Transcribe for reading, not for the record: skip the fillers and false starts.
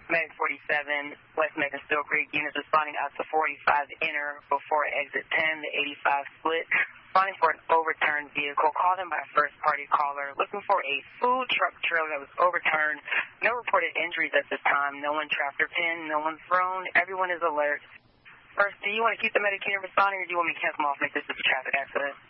Meg 47, West Macon Steel Creek, units responding out to 45 inner before exit 10, the 85 split. Responding for an overturned vehicle, called in by a first-party caller, looking for a food truck trailer that was overturned. No reported injuries at this time. No one trapped or pinned. No one's thrown. Everyone is alert. First, do you want to keep the medicated responding, or do you want me to cancel them off and make this a traffic accident?